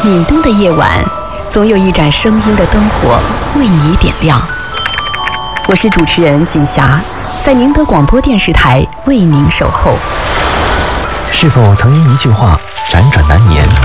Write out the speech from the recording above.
凛冬的夜晚，总有一盏声音的灯火为你点亮。我是主持人锦霞，在宁德广播电视台为您守候。 是否曾因一句话辗转难眠？